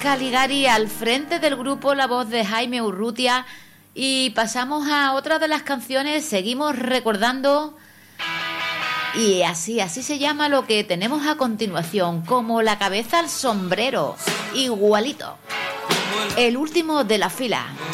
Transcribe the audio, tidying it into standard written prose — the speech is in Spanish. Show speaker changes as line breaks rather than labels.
Caligari al frente del grupo, la voz de Jaime Urrutia. Y pasamos a otra de las canciones, seguimos recordando. Y así se llama lo que tenemos a continuación, como la cabeza al sombrero, igualito. El último de la fila.